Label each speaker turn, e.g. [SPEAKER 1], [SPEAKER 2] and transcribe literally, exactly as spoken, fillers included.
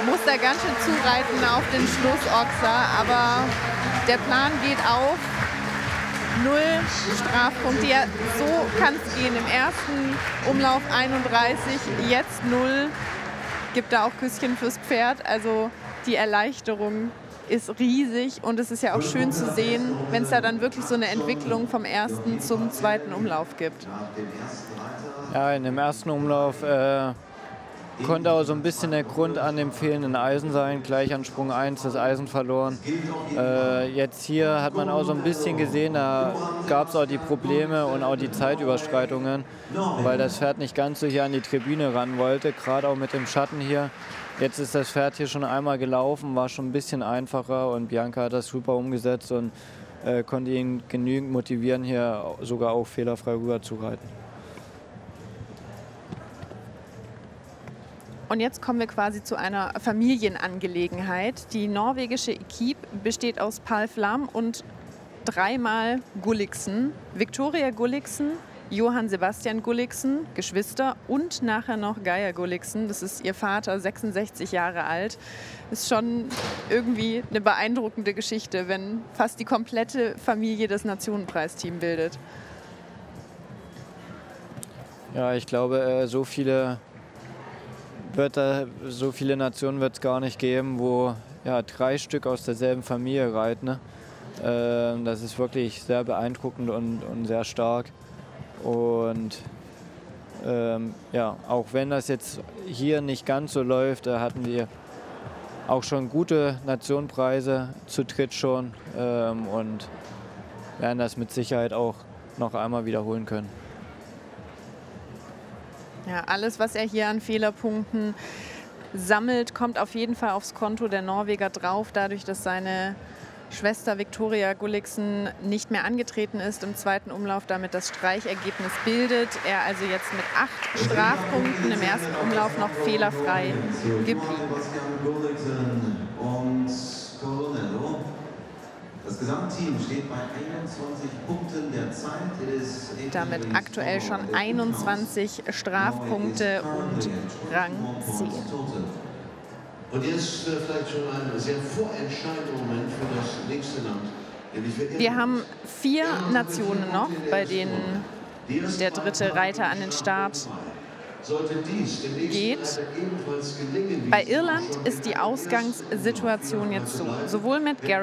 [SPEAKER 1] muss da ganz schön zureiten auf den Schlussochser, aber der Plan geht auf. Null Strafpunkte. Ja, so kann es gehen. Im ersten Umlauf einunddreißig, jetzt null. Gibt da auch Küsschen fürs Pferd. Also die Erleichterung ist riesig und es ist ja auch schön zu sehen, wenn es da dann wirklich so eine Entwicklung vom ersten zum zweiten Umlauf gibt.
[SPEAKER 2] Ja, in dem ersten Umlauf äh, konnte auch so ein bisschen der Grund an dem fehlenden Eisen sein. Gleich an Sprung eins das Eisen verloren. Äh, jetzt hier hat man auch so ein bisschen gesehen, da gab es auch die Probleme und auch die Zeitüberschreitungen, weil das Pferd nicht ganz so hier an die Tribüne ran wollte, gerade auch mit dem Schatten hier. Jetzt ist das Pferd hier schon einmal gelaufen, war schon ein bisschen einfacher und Bianca hat das super umgesetzt und äh, konnte ihn genügend motivieren, hier sogar auch fehlerfrei rüber zu reiten.
[SPEAKER 1] Und jetzt kommen wir quasi zu einer Familienangelegenheit. Die norwegische Equipe besteht aus Paul Flam und dreimal Gulliksen. Victoria Gulliksen, Johann Sebastian Gulliksen, Geschwister und nachher noch Geir Gulliksen. Das ist ihr Vater, sechsundsechzig Jahre alt. Ist schon irgendwie eine beeindruckende Geschichte, wenn fast die komplette Familie das Nationenpreisteam bildet.
[SPEAKER 2] Ja, ich glaube, so viele Wird da, so viele Nationen wird es gar nicht geben, wo ja, drei Stück aus derselben Familie reiten. Ne? Äh, das ist wirklich sehr beeindruckend und, und sehr stark. Und ähm, ja, auch wenn das jetzt hier nicht ganz so läuft, da hatten wir auch schon gute Nationenpreise zu dritt schon ähm, und werden das mit Sicherheit auch noch einmal wiederholen können.
[SPEAKER 1] Ja, alles, was er hier an Fehlerpunkten sammelt, kommt auf jeden Fall aufs Konto der Norweger drauf, dadurch, dass seine Schwester Victoria Gulliksen nicht mehr angetreten ist im zweiten Umlauf, damit das Streichergebnis bildet. Er also jetzt mit acht Strafpunkten im ersten Umlauf noch fehlerfrei geblieben.
[SPEAKER 3] Das Gesamtteam steht bei einundzwanzig Punkten der Zeit.
[SPEAKER 1] Damit aktuell schon einundzwanzig Strafpunkte und Rang zehn.
[SPEAKER 3] Und jetzt vielleicht schon ein sehr vorentscheidender Moment für das nächste Land.
[SPEAKER 1] Wir haben vier Nationen noch, bei denen der dritte Reiter an den Start geht. Bei Irland ist die Ausgangssituation jetzt so. Sowohl mit Gary